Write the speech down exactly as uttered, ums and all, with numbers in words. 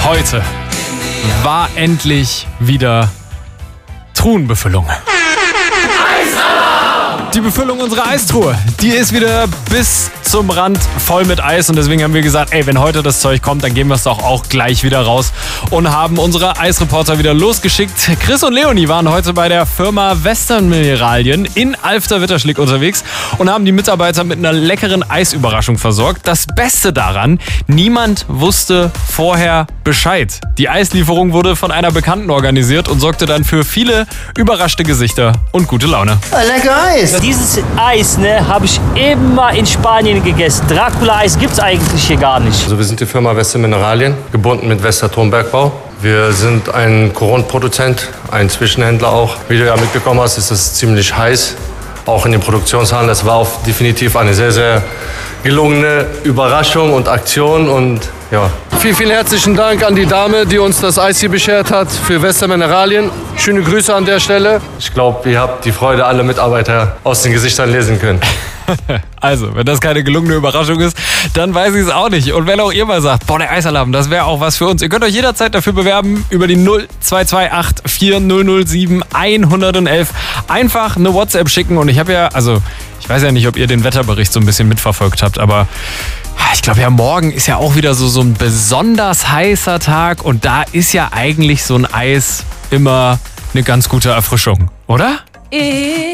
heute war endlich wieder Truhenbefüllung. Die Befüllung unserer Eistruhe, die ist wieder bis zum Rand voll mit Eis und deswegen haben wir gesagt, ey, wenn heute das Zeug kommt, dann geben wir es doch auch gleich wieder raus und haben unsere Eisreporter wieder losgeschickt. Chris und Leonie waren heute bei der Firma Western Mineralien in Alfter-Witterschlick unterwegs und haben die Mitarbeiter mit einer leckeren Eisüberraschung versorgt. Das Beste daran, niemand wusste vorher Bescheid. Die Eislieferung wurde von einer Bekannten organisiert und sorgte dann für viele überraschte Gesichter und gute Laune. Lecker Eis! Dieses Eis, ne, habe ich immer in Spanien gegessen. Dracula-Eis gibt es eigentlich hier gar nicht. Also wir sind die Firma Western Mineralien, gebunden mit Westertonbergbau. Wir sind ein Korundproduzent, ein Zwischenhändler auch. Wie du ja mitbekommen hast, ist es ziemlich heiß, auch in den Produktionshallen. Das war auch definitiv eine sehr, sehr gelungene Überraschung und Aktion und ja. Vielen, vielen herzlichen Dank an die Dame, die uns das Eis hier beschert hat für Western Mineralien. Schöne Grüße an der Stelle. Ich glaube, ihr habt die Freude aller Mitarbeiter aus den Gesichtern lesen können. Also, wenn das keine gelungene Überraschung ist, dann weiß ich es auch nicht. Und wenn auch ihr mal sagt, boah, der Eisalarm, das wäre auch was für uns. Ihr könnt euch jederzeit dafür bewerben über die null zwei zwei acht vier null null sieben eins eins eins. Einfach eine WhatsApp schicken und ich habe ja, also ich weiß ja nicht, ob ihr den Wetterbericht so ein bisschen mitverfolgt habt, aber ich glaube ja, morgen ist ja auch wieder so, so ein besonders heißer Tag und da ist ja eigentlich so ein Eis immer eine ganz gute Erfrischung, oder?